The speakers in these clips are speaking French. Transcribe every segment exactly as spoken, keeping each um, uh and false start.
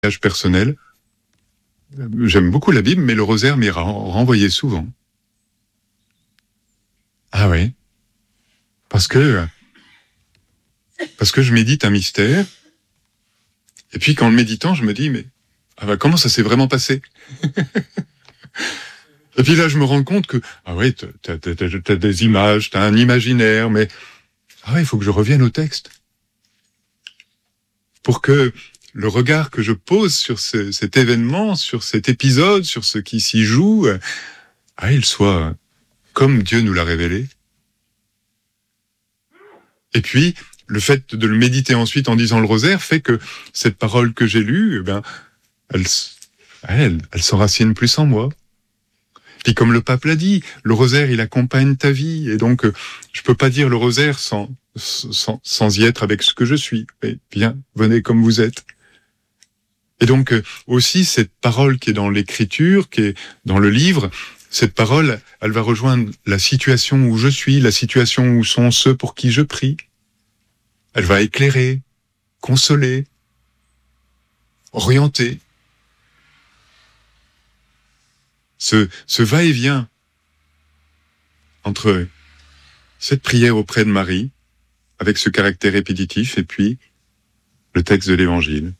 personnel. J'aime beaucoup la Bible, mais le rosaire m'y renvoyait souvent. Ah oui. Parce que, parce que je médite un mystère. Et puis, qu'en le méditant, je me dis, mais ah bah, comment ça s'est vraiment passé? Et puis là, je me rends compte que, ah oui, t'as, t'as, t'as, t'as des images, t'as un imaginaire, mais ah ouais, il faut que je revienne au texte. Pour que le regard que je pose sur ce, cet événement, sur cet épisode, sur ce qui s'y joue, ah, il soit comme Dieu nous l'a révélé. Et puis, le fait de le méditer ensuite en disant le rosaire fait que cette parole que j'ai lue, eh ben, elle, elle, elle s'enracine plus en moi. Puis comme le pape l'a dit, le rosaire, il accompagne ta vie. Et donc, je peux pas dire le rosaire sans, sans, sans y être avec ce que je suis. Mais bien, venez comme vous êtes. Et donc, aussi, cette parole qui est dans l'écriture, qui est dans le livre, cette parole, elle va rejoindre la situation où je suis, la situation où sont ceux pour qui je prie. Elle va éclairer, consoler, orienter. Ce, ce va-et-vient entre cette prière auprès de Marie, avec ce caractère répétitif, et puis le texte de l'Évangile.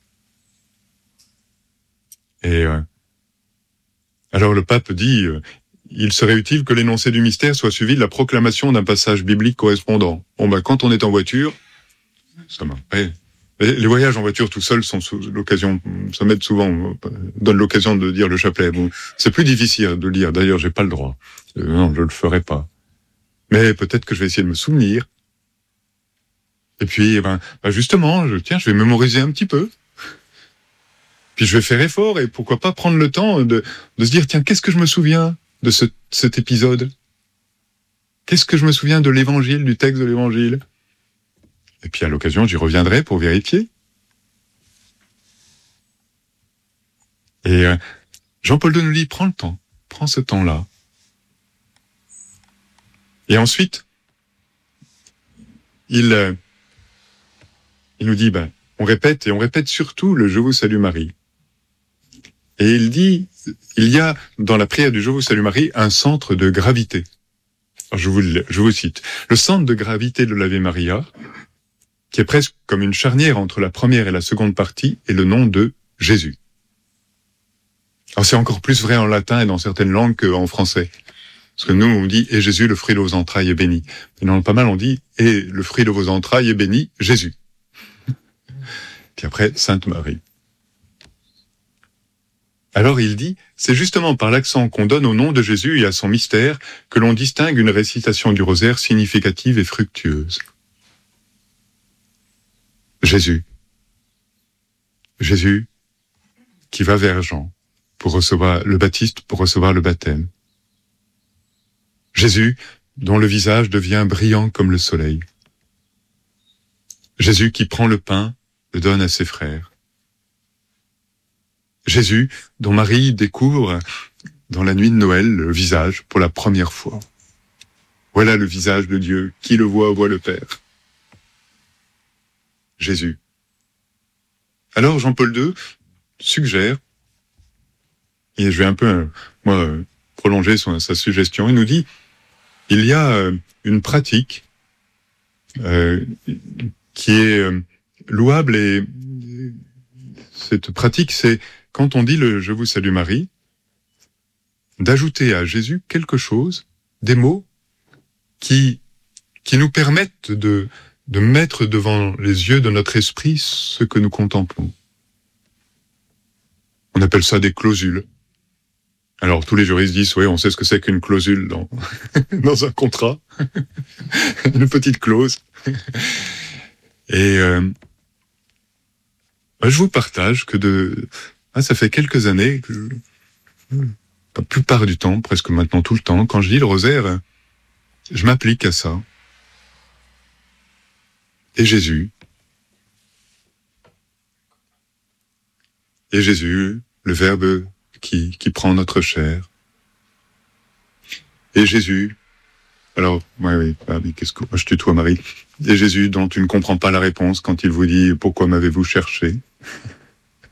Et euh, alors le pape dit, euh, il serait utile que l'énoncé du mystère soit suivi de la proclamation d'un passage biblique correspondant. Bon ben quand on est en voiture, ça m'a. Ouais. Les voyages en voiture tout seul sont l'occasion, ça m'aide souvent, donne l'occasion de dire le chapelet. Bon, c'est plus difficile de lire. D'ailleurs, j'ai pas le droit. Euh, non, je le ferai pas. Mais peut-être que je vais essayer de me souvenir. Et puis, eh ben, ben justement, je, tiens, je vais mémoriser un petit peu. Puis je vais faire effort et pourquoi pas prendre le temps de, de se dire, tiens, qu'est-ce que je me souviens de ce, cet épisode? Qu'est-ce que je me souviens de l'évangile, du texte de l'évangile? Et puis à l'occasion, j'y reviendrai pour vérifier. Et euh, Jean-Paul II nous dit, prends le temps, prends ce temps-là. Et ensuite, il, euh, il nous dit, ben, on répète, et on répète surtout le « Je vous salue Marie ». Et il dit, il y a dans la prière du « Je vous salue Marie » un centre de gravité. Alors je vous, je vous cite. Le centre de gravité de l'Ave Maria, qui est presque comme une charnière entre la première et la seconde partie, est le nom de Jésus. Alors c'est encore plus vrai en latin et dans certaines langues qu'en français. Parce que nous, on dit « Et Jésus, le fruit de vos entrailles, est béni ». Et dans pas mal, on dit « Et le fruit de vos entrailles est béni, Jésus ». Puis après, Sainte Marie. Alors il dit, c'est justement par l'accent qu'on donne au nom de Jésus et à son mystère que l'on distingue une récitation du rosaire significative et fructueuse. Jésus. Jésus qui va vers Jean pour recevoir le baptiste, pour recevoir le baptême. Jésus dont le visage devient brillant comme le soleil. Jésus qui prend le pain, le donne à ses frères. Jésus dont Marie découvre dans la nuit de Noël le visage pour la première fois. Voilà le visage de Dieu, qui le voit, voit le Père. Jésus. Alors Jean-Paul deux suggère, et je vais un peu, moi, prolonger son, sa suggestion, il nous dit, il y a une pratique euh, qui est euh, louable, et cette pratique, c'est, quand on dit le « Je vous salue Marie », d'ajouter à Jésus quelque chose, des mots, qui, qui nous permettent de de mettre devant les yeux de notre esprit ce que nous contemplons. On appelle ça des clausules. Alors tous les juristes disent, oui, on sait ce que c'est qu'une clausule dans, dans un contrat. Une petite clause. Et euh, je vous partage que de, ah, ça fait quelques années que, la plupart du temps, presque maintenant tout le temps, quand je lis le rosaire, je m'applique à ça. Et Jésus. Et Jésus, le Verbe qui, qui prend notre chair. Et Jésus, alors, ouais, oui, ah, mais qu'est-ce que, moi je tutoie Marie. Et Jésus dont tu ne comprends pas la réponse quand il vous dit « Pourquoi m'avez-vous cherché ?»